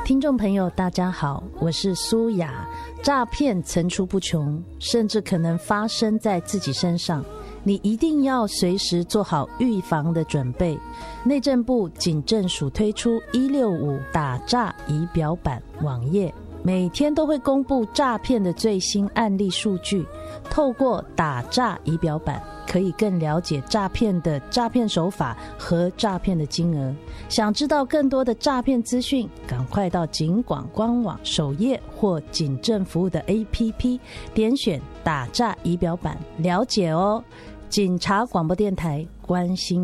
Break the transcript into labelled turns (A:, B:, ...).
A: 听众朋友大家好，我是苏雅。诈骗层出不穷，甚至可能发生在自己身上，你一定要随时做好预防的准备。内政部警政署推出165打诈仪表板网页，每天都会公布诈骗的最新案例数据，透过打诈仪表板可以更了解诈骗的诈骗手法和诈骗的金额。想知道更多的诈骗资讯，赶快到警广官网首页或警政服务的 APP 点选打诈仪表板了解哦。警察广播电台，关心